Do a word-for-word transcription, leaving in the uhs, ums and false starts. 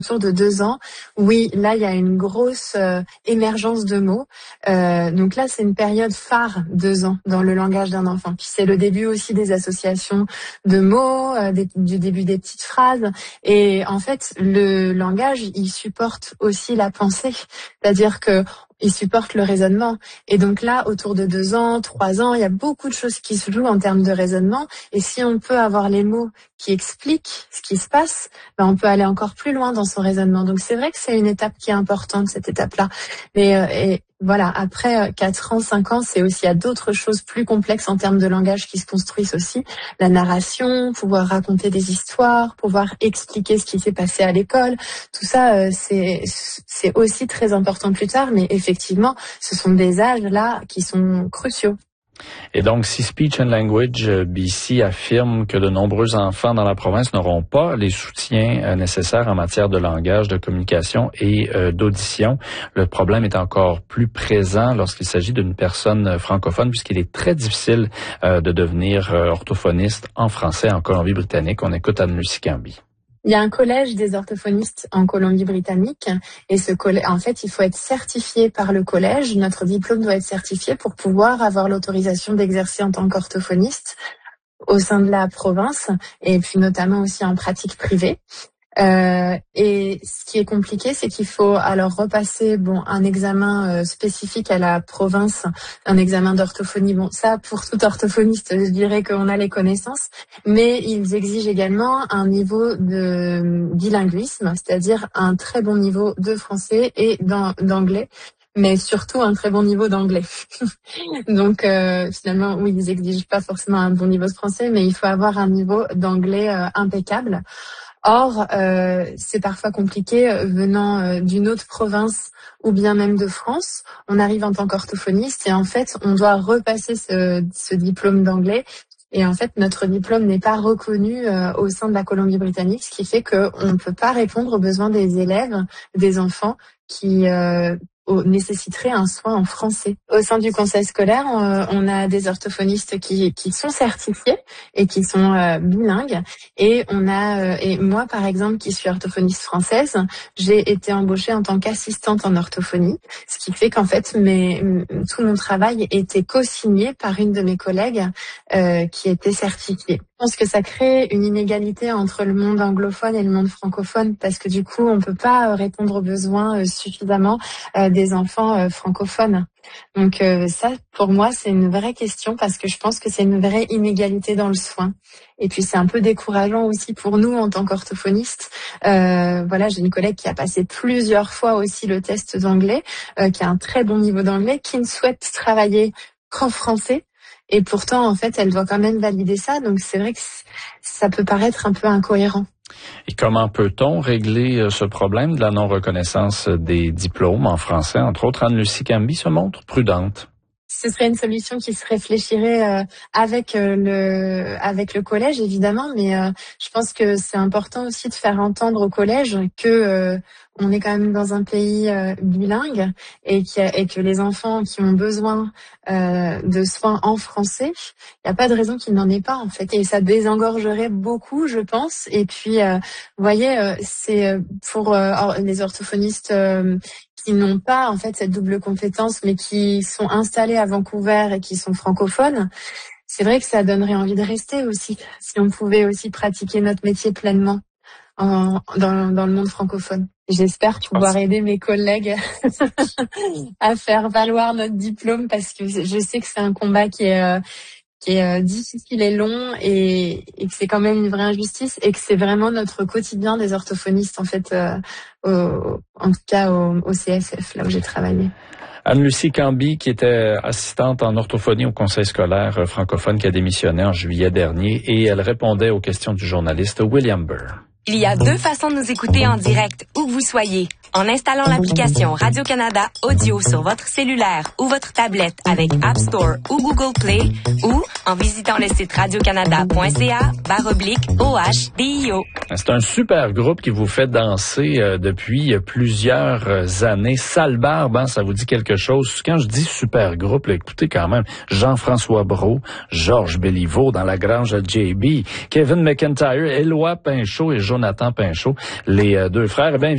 Autour de deux ans, oui, là il y a une grosse euh, émergence de mots. Euh, donc là c'est une période phare, deux ans, dans le langage d'un enfant. Puis c'est le début aussi des associations de mots, euh, des, du début des petites phrases. Et en fait, le langage, il supporte aussi la pensée, c'est-à-dire que il supporte le raisonnement. Et donc là, autour de deux ans, trois ans, il y a beaucoup de choses qui se jouent en termes de raisonnement. Et si on peut avoir les mots qui expliquent ce qui se passe, ben on peut aller encore plus loin dans son raisonnement. Donc c'est vrai que c'est une étape qui est importante, cette étape-là. Mais euh, et voilà, après quatre ans, cinq ans, c'est aussi, il y a d'autres choses plus complexes en termes de langage qui se construisent aussi. La narration, pouvoir raconter des histoires, pouvoir expliquer ce qui s'est passé à l'école. Tout ça, euh, c'est, c'est aussi très important plus tard. Mais effectivement, ce sont des âges là qui sont cruciaux. Et donc, si Speech and Language B C affirme que de nombreux enfants dans la province n'auront pas les soutiens nécessaires en matière de langage, de communication et euh, d'audition, le problème est encore plus présent lorsqu'il s'agit d'une personne francophone, puisqu'il est très difficile euh, de devenir euh, orthophoniste en français en Colombie-Britannique. On écoute Anne-Lucie Camby. Il y a un collège des orthophonistes en Colombie-Britannique et ce collège, en fait, il faut être certifié par le collège. Notre diplôme doit être certifié pour pouvoir avoir l'autorisation d'exercer en tant qu'orthophoniste au sein de la province et puis notamment aussi en pratique privée. Euh, et ce qui est compliqué, c'est qu'il faut alors repasser bon un examen euh, spécifique à la province, un examen d'orthophonie. Bon, ça pour tout orthophoniste, je dirais qu'on a les connaissances, mais ils exigent également un niveau de bilinguisme, c'est-à-dire un très bon niveau de français et d'anglais. Mais surtout un très bon niveau d'anglais. Donc euh, finalement, oui, ils exigent pas forcément un bon niveau de français, mais il faut avoir un niveau d'anglais euh, impeccable. Or, euh, c'est parfois compliqué euh, venant euh, d'une autre province ou bien même de France. On arrive en tant qu'orthophoniste et en fait, on doit repasser ce, ce diplôme d'anglais. Et en fait, notre diplôme n'est pas reconnu euh, au sein de la Colombie-Britannique, ce qui fait qu'on ne peut pas répondre aux besoins des élèves, des enfants qui euh, nécessiterait un soin en français. Au sein du conseil scolaire, on, on a des orthophonistes qui, qui sont certifiés et qui sont euh, bilingues. Et on a, euh, et moi par exemple, qui suis orthophoniste française, j'ai été embauchée en tant qu'assistante en orthophonie, ce qui fait qu'en fait, mes, tout mon travail était co-signé par une de mes collègues euh, qui était certifiée. Je pense que ça crée une inégalité entre le monde anglophone et le monde francophone parce que du coup, on peut pas répondre aux besoins euh, suffisamment euh, des enfants euh, francophones. Donc euh, ça, pour moi, c'est une vraie question parce que je pense que c'est une vraie inégalité dans le soin. Et puis c'est un peu décourageant aussi pour nous en tant qu'orthophonistes. Euh, voilà, j'ai une collègue qui a passé plusieurs fois aussi le test d'anglais, euh, qui a un très bon niveau d'anglais, qui ne souhaite travailler qu'en français. Et pourtant, en fait, elle doit quand même valider ça. Donc, c'est vrai que ça peut paraître un peu incohérent. Et comment peut-on régler ce problème de la non-reconnaissance des diplômes en français? Entre autres, Anne-Lucie Camby se montre prudente. Ce serait une solution qui se réfléchirait euh, avec euh, le avec le collège, évidemment. Mais euh, je pense que c'est important aussi de faire entendre au collège que euh, on est quand même dans un pays euh, bilingue et, qui a, et que les enfants qui ont besoin euh, de soins en français, il n'y a pas de raison qu'ils n'en aient pas en fait. Et ça désengorgerait beaucoup, je pense. Et puis, euh, vous voyez, euh, c'est pour euh, les orthophonistes euh, qui n'ont pas en fait cette double compétence, mais qui sont installés à Vancouver et qui sont francophones. C'est vrai que ça donnerait envie de rester aussi, si on pouvait aussi pratiquer notre métier pleinement en, dans, dans le monde francophone. J'espère pouvoir aider mes collègues à faire valoir notre diplôme parce que je sais que c'est un combat qui est, euh, qui est euh, difficile et long et, et que c'est quand même une vraie injustice et que c'est vraiment notre quotidien des orthophonistes en fait, euh, au, en tout cas au, au C S F, là où j'ai travaillé. Anne-Lucie Camby, qui était assistante en orthophonie au conseil scolaire francophone, qui a démissionné en juillet dernier, et elle répondait aux questions du journaliste William Burr. Il y a deux façons de nous écouter en direct, où que vous soyez. En installant l'application Radio-Canada Audio sur votre cellulaire ou votre tablette avec App Store ou Google Play, ou en visitant le site radiocanada.ca barre oblique O H D I O. C'est un super groupe qui vous fait danser euh, depuis plusieurs années. Sale Barbe, hein, ça vous dit quelque chose? Quand je dis super groupe, là, écoutez quand même, Jean-François Brault, Georges Béliveau dans la grange de J B, Kevin McIntyre, Éloi Pinchot et Jonathan Pinchot, les euh, deux frères. Eh bien,